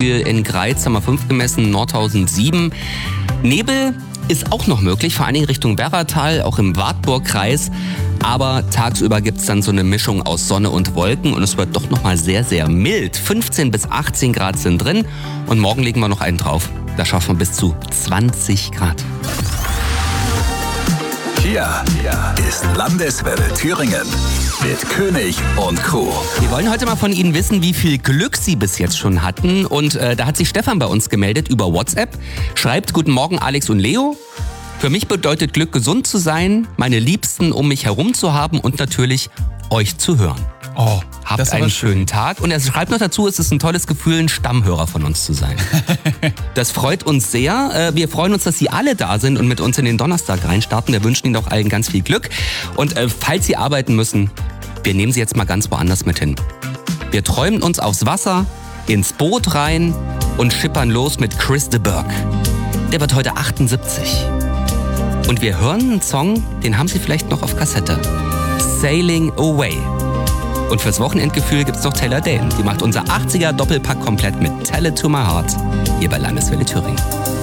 Beispiel in Greiz haben wir 5 gemessen, Nordhausen 7. Nebel ist auch noch möglich, vor allen Dingen Richtung Werratal, auch im Wartburgkreis. Aber tagsüber gibt es dann so eine Mischung aus Sonne und Wolken und es wird doch nochmal sehr, sehr mild. 15 bis 18 Grad sind drin und morgen legen wir noch einen drauf. Da schaffen wir bis zu 20 Grad. Hier ist Landeswelle Thüringen mit König und Crew. Wir wollen heute mal von Ihnen wissen, wie viel Glück Sie bis jetzt schon hatten. Und da hat sich Stefan bei uns gemeldet über WhatsApp. Schreibt: Guten Morgen Alex und Leo. Für mich bedeutet Glück, gesund zu sein, meine Liebsten um mich herum zu haben und natürlich euch zu hören. Oh, Habt einen schönen Tag. Und er schreibt noch dazu, es ist ein tolles Gefühl, ein Stammhörer von uns zu sein. Das freut uns sehr. Wir freuen uns, dass Sie alle da sind und mit uns in den Donnerstag reinstarten. Wir wünschen Ihnen auch allen ganz viel Glück. Und falls Sie arbeiten müssen, wir nehmen Sie jetzt mal ganz woanders mit hin. Wir träumen uns aufs Wasser, ins Boot rein und schippern los mit Chris de Burgh. Der wird heute 78. Und wir hören einen Song, den haben Sie vielleicht noch auf Kassette. Sailing Away. Und fürs Wochenendgefühl gibt's noch Taylor Dane. Die macht unser 80er Doppelpack komplett mit Tell It To My Heart hier bei Landeswelle Thüringen.